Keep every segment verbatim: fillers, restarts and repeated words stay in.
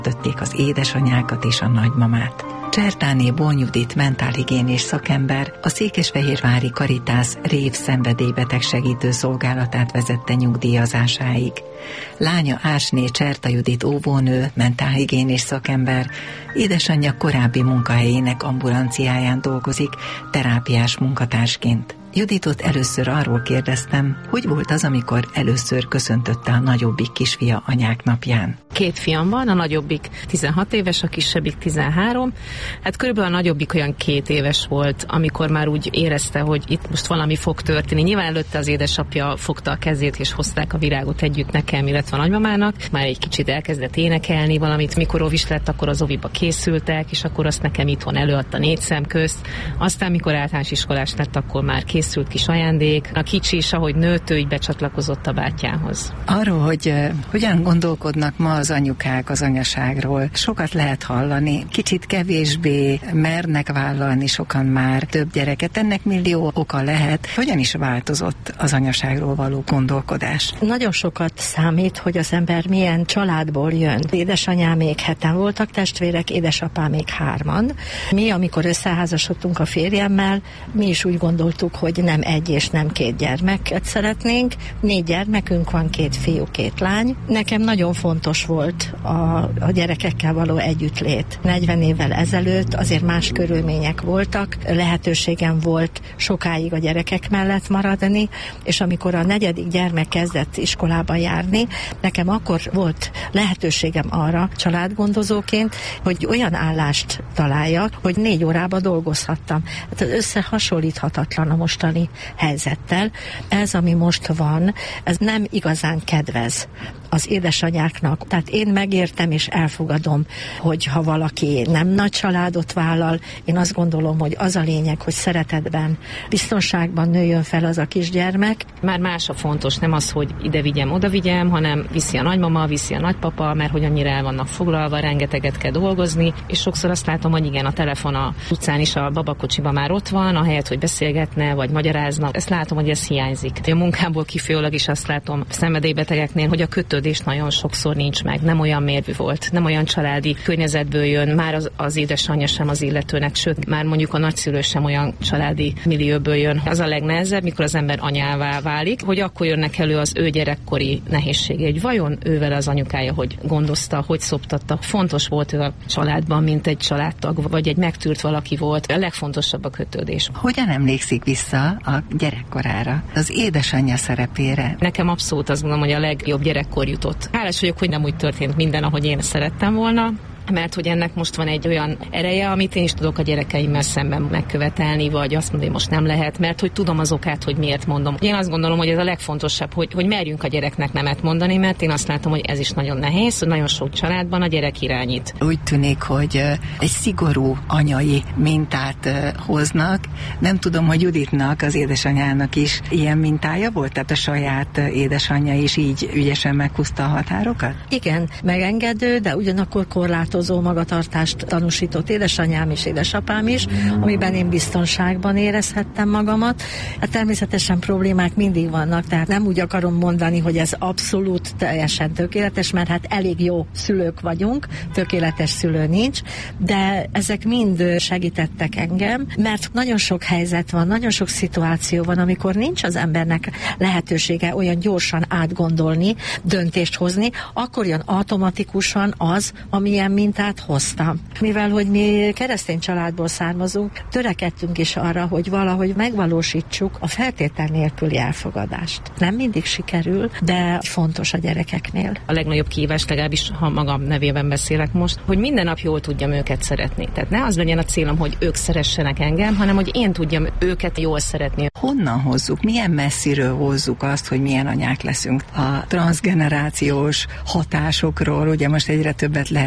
Tötték az édesanyákat és a nagymamát. Csertáné Boll Judit mentálhigiénés szakember a Székesfehérvári Karitász rév szenvedélybeteg segítő szolgálatát vezette nyugdíjazásáig. Lánya Ársné Cserta Judit óvónő, mentálhigiénés szakember, édesanyja korábbi munkahelyének ambulanciáján dolgozik, terápiás munkatársként. Juditot először arról kérdeztem, hogy volt az, amikor először köszöntötte a nagyobbik kisfia anyák napján. Két fiam van, a nagyobbik tizenhat éves, a kisebbik tizenhárom. Hát körülbelül a nagyobbik olyan két éves volt, amikor már úgy érezte, hogy itt most valami fog történni. Nyilván előtte az édesapja fogta a kezét, és hozták a virágot együtt nekem, illetve a nagymamának. Már egy kicsit elkezdett énekelni valamit. Mikor óvis lett, akkor az óviba készültek, és akkor azt nekem itthon előadta négy szem közt. Aztán, mikor általános iskolás lett, akkor már készült kis ajándék. A kicsi is, ahogy nőtt, ő így becsatlakozott a bátyához. Arról, hogy uh, hogyan gondolkodnak ma az anyukák az anyaságról, sokat lehet hallani. Kicsit kevésbé mernek vállalni sokan már több gyereket. Ennek millió oka lehet. Hogyan is változott az anyaságról való gondolkodás? Nagyon sokat számít, hogy az ember milyen családból jön. Édesanyámék heten voltak testvérek, édesapámék hárman. Mi, amikor összeházasodtunk a férjemmel, mi is úgy gondoltuk, hogy nem egy és nem két gyermeket szeretnénk. Négy gyermekünk van, két fiú, két lány. Nekem nagyon fontos volt a, a gyerekekkel való együttlét. negyven évvel ezelőtt azért más körülmények voltak, lehetőségem volt sokáig a gyerekek mellett maradni, és amikor a negyedik gyermek kezdett iskolába járni, nekem akkor volt lehetőségem arra családgondozóként, hogy olyan állást találjak, hogy négy órába dolgozhattam. Hát összehasonlíthatatlan a mostani helyzettel. Ez, ami most van, ez nem igazán kedvez az édesanyáknak. Tehát én megértem és elfogadom, hogy ha valaki nem nagy családot vállal, én azt gondolom, hogy az a lényeg, hogy szeretetben, biztonságban nőjön fel az a kisgyermek. Már más a fontos, nem az, hogy ide vigyem, oda vigyem, hanem viszi a nagymama, viszi a nagypapa, mert hogy annyira el vannak foglalva, rengeteget kell dolgozni, és sokszor azt látom, hogy igen, a telefon a utcán is a babakocsiba már ott van, ahelyett, hogy beszélgetne, vagy magyarázna. Ezt látom, hogy ez hiányzik. A munkából kifolyólag is azt látom a szenvedélybetegeknél, hogy a kötődés nagyon sokszor nincs meg, nem olyan mérvű volt, nem olyan családi környezetből jön, már az, az édesanyja sem az illetőnek, sőt, már mondjuk a nagyszülő sem olyan családi millióből jön. Az a legnehezebb, mikor az ember anyává válik, hogy akkor jönnek elő az ő gyerekkori nehézségei, hogy vajon ővel az anyukája, hogy gondozta, hogy szoptatta. Fontos volt ő a családban, mint egy családtag, vagy egy megtűrt valaki volt. A legfontosabb a kötődés. Hogyan emlékszik vissza a gyerekkorára, az édesanyja szerepére? Nekem abszolút azt gondolom, hogy a legjobb gyerekkor jutott. Hálás vagyok, hogy nem úgy történt minden, ahogy én szerettem volna, mert hogy ennek most van egy olyan ereje, amit én is tudok a gyerekeimmel szemben megkövetelni, vagy azt mondom, hogy most nem lehet, mert hogy tudom az okát, hogy miért mondom. Én azt gondolom, hogy ez a legfontosabb, hogy, hogy merjünk a gyereknek nemet mondani, mert én azt látom, hogy ez is nagyon nehéz, hogy nagyon sok családban a gyerek irányít. Úgy tűnik, hogy egy szigorú anyai mintát hoznak. Nem tudom, hogy Juditnak, az édesanyának is ilyen mintája volt? Tehát a saját édesanyja is így ügyesen meghúzta a határokat? Igen, megengedő, de ugyanakkor korlátozó magatartást tanúsított édesanyám és édesapám is, amiben én biztonságban érezhettem magamat. Hát természetesen problémák mindig vannak, tehát nem úgy akarom mondani, hogy ez abszolút teljesen tökéletes, mert hát elég jó szülők vagyunk, tökéletes szülő nincs, de ezek mind segítettek engem, mert nagyon sok helyzet van, nagyon sok szituáció van, amikor nincs az embernek lehetősége olyan gyorsan átgondolni, döntést hozni, akkor jön automatikusan az, amilyen mintát hoztam. Mivel, hogy mi keresztény családból származunk, törekedtünk is arra, hogy valahogy megvalósítsuk a feltétel nélküli elfogadást. Nem mindig sikerül, de fontos a gyerekeknél. A legnagyobb kihívás, legalábbis ha magam nevében beszélek most, hogy minden nap jól tudjam őket szeretni. Tehát ne az legyen a célom, hogy ők szeressenek engem, hanem hogy én tudjam őket jól szeretni. Honnan hozzuk, milyen messziről hozzuk azt, hogy milyen anyák leszünk? A transzgenerációs hatásokról ugye most egyre többet lehet hallani,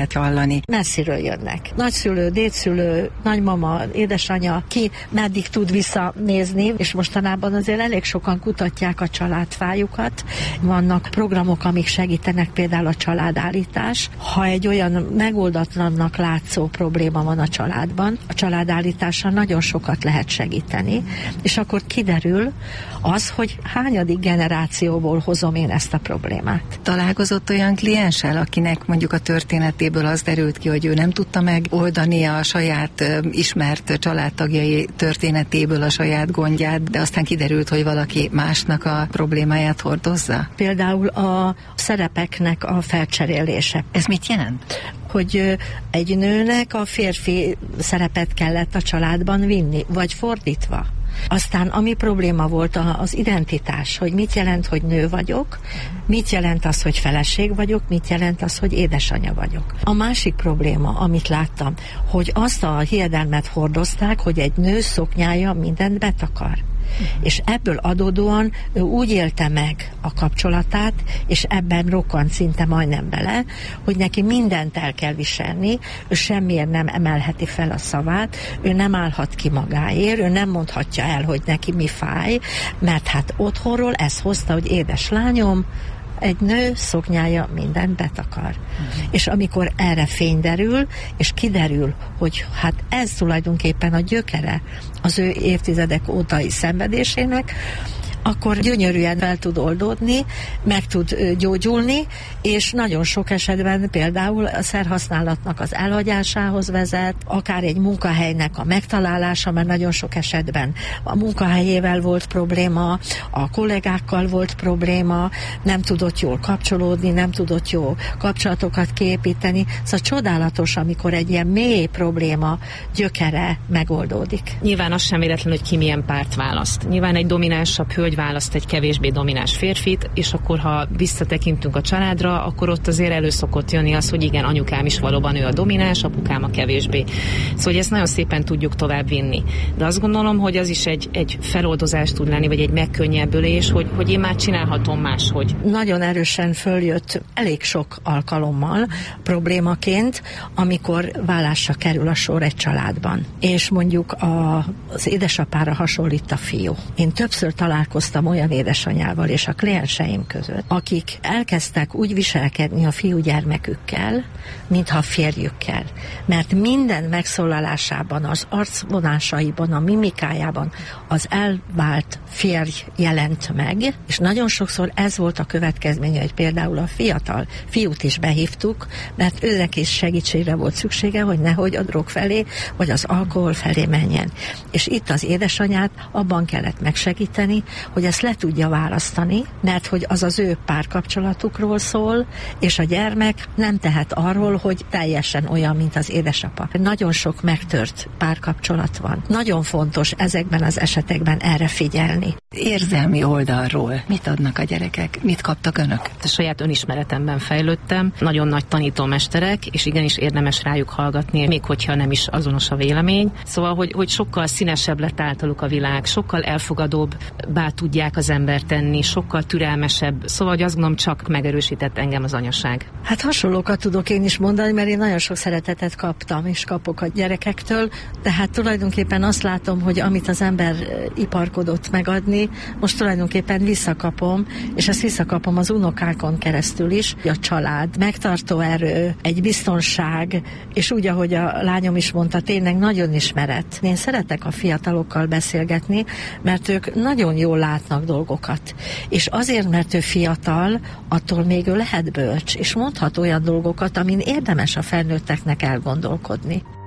megoldani? Messziről jönnek. Nagyszülő, dédszülő, nagymama, édesanyja, ki meddig tud visszanézni, és mostanában azért elég sokan kutatják a családfájukat. Vannak programok, amik segítenek, például a családállítás. Ha egy olyan megoldatlannak látszó probléma van a családban, a családállítással nagyon sokat lehet segíteni, és akkor kiderül az, hogy hányadik generációból hozom én ezt a problémát. Találkozott olyan klienssel, akinek mondjuk a történetéből az derült ki, hogy ő nem tudta megoldani a saját ö, ismert családtagjai történetéből a saját gondját, de aztán kiderült, hogy valaki másnak a problémáját hordozza? Például a szerepeknek a felcserélése. Ez mit jelent? Hogy egy nőnek a férfi szerepet kellett a családban vinni, vagy fordítva. Aztán ami probléma volt az identitás, hogy mit jelent, hogy nő vagyok, mit jelent az, hogy feleség vagyok, mit jelent az, hogy édesanyja vagyok. A másik probléma, amit láttam, hogy azt a hiedelmet hordozták, hogy egy nő szoknyája mindent betakar. Uh-huh. És ebből adódóan ő úgy élte meg a kapcsolatát, és ebben rokkant szinte majdnem bele, hogy neki mindent el kell viselni, ő semmiért nem emelheti fel a szavát, ő nem állhat ki magáért, ő nem mondhatja el, hogy neki mi fáj, mert hát otthonról ezt hozta, hogy édes lányom, egy nő szoknyája mindent betakar. Uh-huh. És amikor erre fény derül, és kiderül, hogy hát ez tulajdonképpen a gyökere az ő évtizedek ótai szenvedésének, akkor gyönyörűen fel tud oldódni, meg tud gyógyulni, és nagyon sok esetben például a szerhasználatnak az elhagyásához vezet, akár egy munkahelynek a megtalálása, mert nagyon sok esetben a munkahelyével volt probléma, a kollégákkal volt probléma, nem tudott jól kapcsolódni, nem tudott jó kapcsolatokat kiépíteni. Szóval csodálatos, amikor egy ilyen mély probléma gyökere megoldódik. Nyilván az sem véletlen, hogy ki milyen párt választ. Nyilván egy dominánsabb hölgy választ egy kevésbé domináns férfit, és akkor ha visszatekintünk a családra, akkor ott azért elő szokott jönni az, hogy igen, anyukám is valóban ő a domináns, apukám a kevésbé. Szóval ezt nagyon szépen tudjuk tovább vinni. De azt gondolom, hogy az is egy, egy feloldozás tud lenni, vagy egy megkönnyebbülés, hogy, hogy én már csinálhatom máshogy. Nagyon erősen följött elég sok alkalommal problémaként, amikor vállásra kerül a sor egy családban. És mondjuk a, az édesapára hasonlít a fiú. Én többször találkoztam olyan édesanyával és a klienseim között, akik elkezdtek úgy viselkedni a fiúgyermekükkel, mintha férjükkel. Mert minden megszólalásában, az arcvonásaiban, a mimikájában az elvált férj jelent meg, és nagyon sokszor ez volt a következménye, hogy például a fiatal fiút is behívtuk, mert őnek is segítségre volt szüksége, hogy nehogy a drog felé, vagy az alkohol felé menjen. És itt az édesanyát abban kellett megsegíteni, hogy ezt le tudja választani, mert hogy az az ő párkapcsolatukról szól, és a gyermek nem tehet arról, hogy teljesen olyan, mint az édesapa. Nagyon sok megtört párkapcsolat van. Nagyon fontos ezekben az esetekben erre figyelni. Érzelmi oldalról mit adnak a gyerekek? Mit kaptak önök? A saját önismeretemben fejlődtem. Nagyon nagy tanítómesterek, és igenis érdemes rájuk hallgatni, még hogyha nem is azonos a vélemény. Szóval, hogy, hogy sokkal színesebb lett általuk a világ, sokkal elfogadóbb bá tudják az ember tenni, sokkal türelmesebb. Szóval, hogy azt gondolom, csak megerősített engem az anyaság. Hát hasonlókat tudok én is mondani, mert én nagyon sok szeretetet kaptam, és kapok a gyerekektől, de hát tulajdonképpen azt látom, hogy amit az ember iparkodott megadni, most tulajdonképpen visszakapom, és ezt visszakapom az unokákon keresztül is. A család, megtartó erő, egy biztonság, és úgy, ahogy a lányom is mondta, tényleg nagyon ismeret. Én szeretek a fiatalokkal beszélgetni, mert ők nagyon jól látnak dolgokat. És azért, mert ő fiatal, attól még ő lehet bölcs, és mondhat olyan dolgokat, amin érdemes a felnőtteknek elgondolkodni.